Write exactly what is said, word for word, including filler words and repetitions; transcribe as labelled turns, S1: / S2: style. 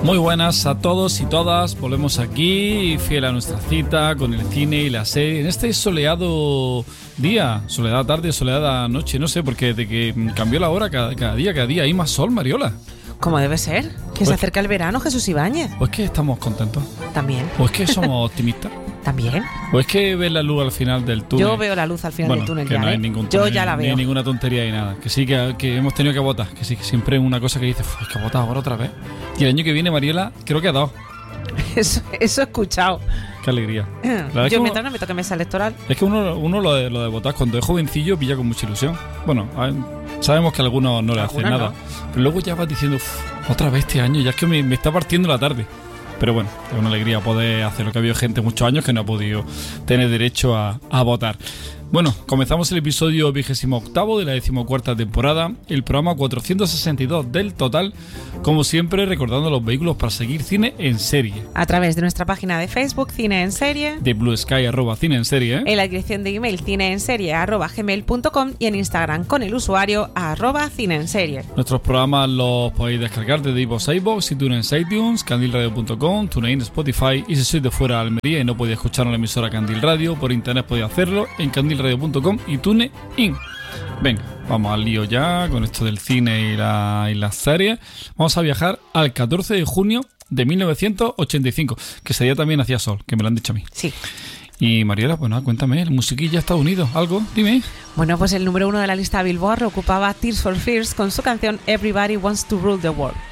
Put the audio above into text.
S1: Muy buenas a todos y todas, volvemos aquí, fiel a nuestra cita con el cine y la serie, en este soleado día, soleada tarde, soleada noche, no sé, porque de que cambió la hora cada, cada día, cada día hay más sol, Mariola.
S2: Como debe ser, que pues se acerca el verano, Jesús Ibáñez.
S1: ¿O es que estamos contentos?
S2: También.
S1: ¿O es que somos optimistas?
S2: También.
S1: ¿O es que ves la luz al final del túnel?
S2: Yo veo la luz al final
S1: bueno,
S2: del túnel
S1: que
S2: ya,
S1: no hay
S2: ¿eh?
S1: ningún
S2: Yo
S1: túnel,
S2: ya la
S1: ni
S2: veo.
S1: ninguna tontería y nada. Que sí, que, que hemos tenido que votar. Que sí, que siempre es una cosa que dices, hay que votar ahora otra vez. Y el año que viene, Mariela, creo que ha dado.
S2: Eso, eso he escuchado.
S1: Qué alegría.
S2: Yo mientras no me toque mesa electoral.
S1: Es que uno, uno lo, de, lo de votar cuando es jovencillo pilla con mucha ilusión. Bueno, a, sabemos que a algunos no le hacen nada. No. Pero luego ya vas diciendo, otra vez este año, ya es que me, me está partiendo la tarde. Pero bueno, es una alegría poder hacer lo que ha habido gente muchos años que no ha podido tener derecho a, a votar. Bueno, comenzamos el episodio vigésimo octavo de la decimocuarta temporada, el programa cuatrocientos sesenta y dos del total, como siempre recordando los vehículos para seguir cine en serie.
S2: A través de nuestra página de Facebook, Cine en Serie,
S1: de Blue Sky, arroba Cine en Serie, ¿eh?
S2: en la dirección de email cineenserie arroba gmail punto com y en Instagram con el usuario arroba Cine en Serie.
S1: Nuestros programas los podéis descargar desde iVoox, iVoox, iTunes, iTunes, candil radio punto com, TuneIn, Spotify, y si sois de fuera de Almería y no podéis escuchar en la emisora Candil Radio, por internet podéis hacerlo en candil radio punto com y TuneIn. Venga, vamos al lío ya con esto del cine y, la, y las series. Vamos a viajar al catorce de junio de mil novecientos ochenta y cinco, que ese día también hacía sol, que me lo han dicho a mí.
S2: Sí.
S1: Y Mariela, pues nada, cuéntame, el musiquilla Estados Unidos, algo, dime.
S2: Bueno, pues el número uno de la lista Billboard ocupaba Tears for Fears con su canción Everybody Wants to Rule the World.